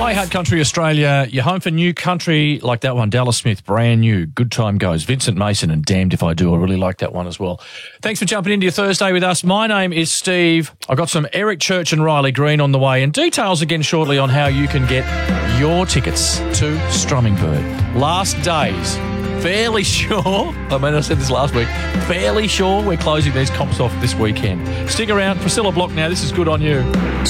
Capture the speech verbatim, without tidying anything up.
Hi, Hard Country Australia. You're home for new country like that one, Dallas Smith, brand new. Good Time Goes. Vincent Mason and Damned If I Do. I really like that one as well. Thanks for jumping into your Thursday with us. My name is Steve. I've got some Eric Church and Riley Green on the way, and details again shortly on how you can get your tickets to Strumming Bird. Last days. Fairly sure, I mean, I said this last week, fairly sure we're closing these comps off this weekend. Stick around. Priscilla Block now. This is Good On You.